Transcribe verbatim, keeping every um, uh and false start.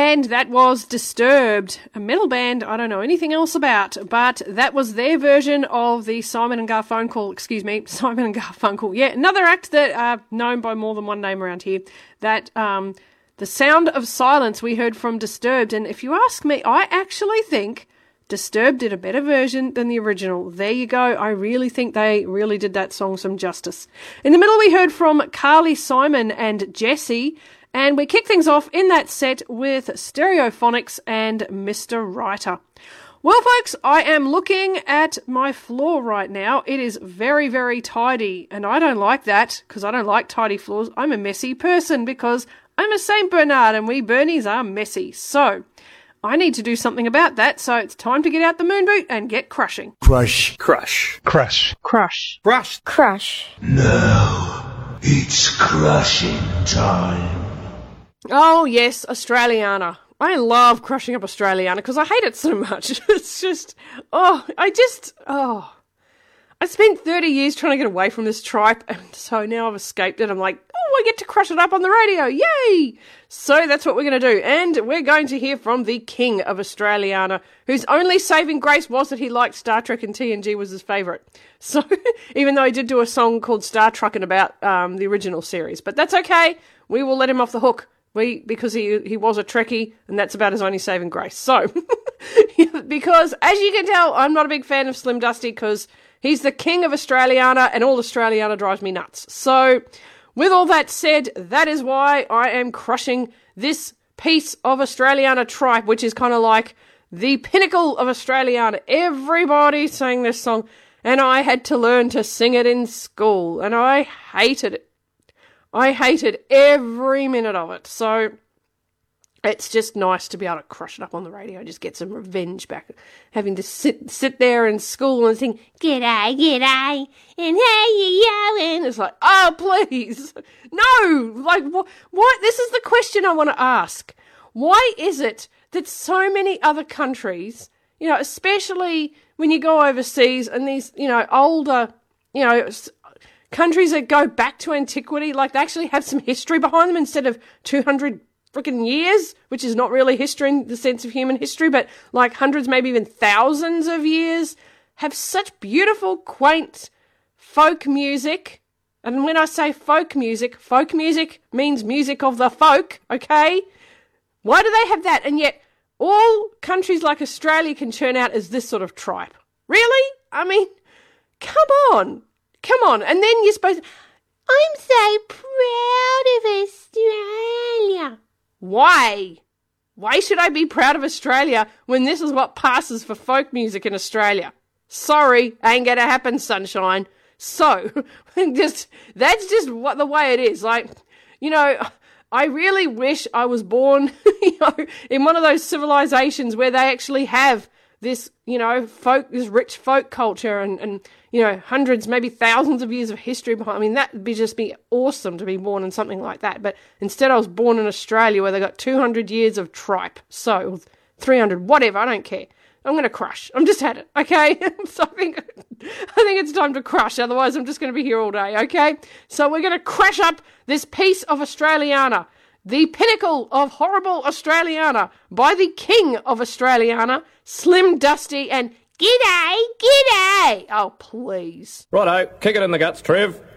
And that was Disturbed, a metal band I don't know anything else about, but that was their version of the Simon and Garfunkel, excuse me, Simon and Garfunkel. Yeah, another act that are uh, known by more than one name around here. That um, The Sound of Silence we heard from Disturbed. And if you ask me, I actually think Disturbed did a better version than the original. There you go. I really think they really did that song some justice. In the middle we heard from Carly Simon and Jessie. And we kick things off in that set with Stereophonics and Mister Writer. Well, folks, I am looking at my floor right now. It is very, very tidy, and I don't like that because I don't like tidy floors. I'm a messy person because I'm a Saint Bernard and we Bernies are messy. So I need to do something about that, so it's time to get out the moon boot and get crushing. Crush. Crush. Crush. Crush. Crush. Crush. Now it's crushing time. Oh, yes, Australiana. I love crushing up Australiana because I hate it so much. It's just, oh, I just, oh. I spent thirty years trying to get away from this tripe, and so now I've escaped it. I'm like, oh, I get to crush it up on the radio. Yay! So that's what we're going to do. And we're going to hear from the king of Australiana, whose only saving grace was that he liked Star Trek and T N G was his favourite. So, even though he did do a song called Star Truckin' about um, the original series. But that's okay. We will let him off the hook. We, because he he was a Trekkie, and that's about his only saving grace. So, because, as you can tell, I'm not a big fan of Slim Dusty, because he's the king of Australiana, and all Australiana drives me nuts. So, with all that said, that is why I am crushing this piece of Australiana tripe, which is kind of like the pinnacle of Australiana. Everybody sang this song, and I had to learn to sing it in school, and I hated it. I hated every minute of it. So it's just nice to be able to crush it up on the radio and just get some revenge back. Having to sit sit there in school and sing, "G'day, g'day, and how you going?" It's like, oh, please. No! Like, wh- what? This is the question I want to ask. Why is it that so many other countries, you know, especially when you go overseas and these, you know, older, you know, countries that go back to antiquity, like they actually have some history behind them instead of two hundred freaking years, which is not really history in the sense of human history, but like hundreds, maybe even thousands of years, have such beautiful, quaint folk music. And when I say folk music, folk music means music of the folk, okay? Why do they have that? And yet all countries like Australia can churn out as this sort of tripe. Really? I mean, come on. Come on, and then you're supposed to, I'm so proud of Australia. Why? Why should I be proud of Australia when this is what passes for folk music in Australia? Sorry, ain't gonna happen, sunshine. So, just that's just what the way it is. Like, you know, I really wish I was born, you know, in one of those civilizations where they actually have this, you know, folk, this rich folk culture and, and, you know, hundreds, maybe thousands of years of history behind. I mean, that would be just be awesome to be born in something like that. But instead I was born in Australia where they got two hundred years of tripe. So, three hundred, whatever, I don't care. I'm going to crush. I'm just had it, okay? So I think, I think it's time to crush. Otherwise, I'm just going to be here all day, okay? So we're going to crash up this piece of Australiana, the pinnacle of horrible Australiana, by the king of Australiana, Slim Dusty, and g'day, g'day. Oh, please. Righto, kick it in the guts, Trev.